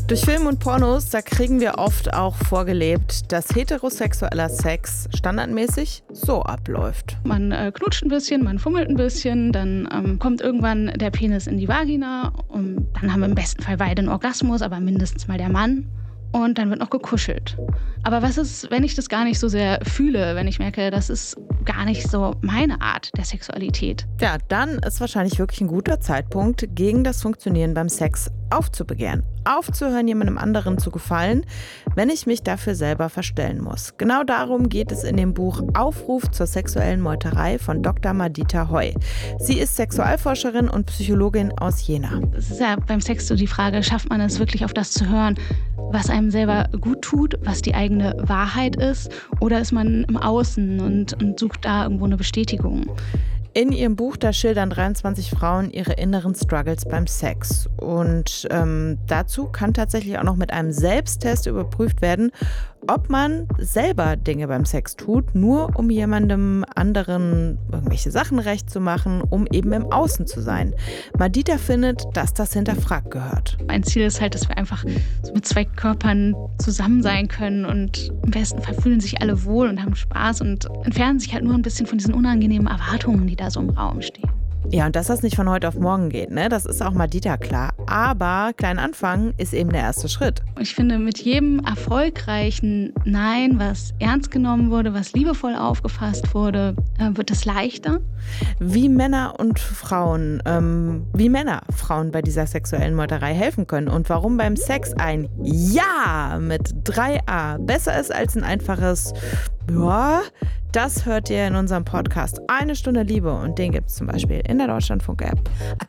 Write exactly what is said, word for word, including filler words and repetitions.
Durch Film und Pornos, da kriegen wir oft auch vorgelebt, dass heterosexueller Sex standardmäßig so abläuft. Man äh, knutscht ein bisschen, man fummelt ein bisschen, dann ähm, kommt irgendwann der Penis in die Vagina und dann haben wir im besten Fall beide einen Orgasmus, aber mindestens mal der Mann. Und dann wird noch gekuschelt. Aber was ist, wenn ich das gar nicht so sehr fühle, wenn ich merke, das ist gar nicht so meine Art der Sexualität? Ja, dann ist wahrscheinlich wirklich ein guter Zeitpunkt, gegen das Funktionieren beim Sex aufzubegehren. Aufzuhören, jemandem anderen zu gefallen, wenn ich mich dafür selber verstellen muss. Genau darum geht es in dem Buch Aufruf zur sexuellen Meuterei von Doktor Madita Heu. Sie ist Sexualforscherin und Psychologin aus Jena. Es ist ja beim Sex so die Frage, schafft man es wirklich auf das zu hören, was einem selber gut tut, was die eigene Wahrheit ist, oder ist man im Außen und, und sucht da irgendwo eine Bestätigung? In ihrem Buch, da schildern dreiundzwanzig Frauen ihre inneren Struggles beim Sex. Und ähm, dazu kann tatsächlich auch noch mit einem Selbsttest überprüft werden, ob man selber Dinge beim Sex tut, nur um jemandem anderen irgendwelche Sachen recht zu machen, um eben im Außen zu sein. Madita findet, dass das hinterfragt gehört. Mein Ziel ist halt, dass wir einfach so mit zwei Körpern zusammen sein können und im besten Fall fühlen sich alle wohl und haben Spaß und entfernen sich halt nur ein bisschen von diesen unangenehmen Erwartungen, die da so im Raum stehen. Ja, und dass das nicht von heute auf morgen geht, ne? Das ist auch Madita klar. Aber klein anfangen ist eben der erste Schritt. Ich finde, mit jedem erfolgreichen Nein, was ernst genommen wurde, was liebevoll aufgefasst wurde, wird es leichter. Wie Männer und Frauen, ähm, wie Männer Frauen bei dieser sexuellen Meuterei helfen können und warum beim Sex ein Ja mit drei A besser ist als ein einfaches Ja, das hört ihr in unserem Podcast Eine Stunde Liebe und den gibt es zum Beispiel in der Deutschlandfunk-App.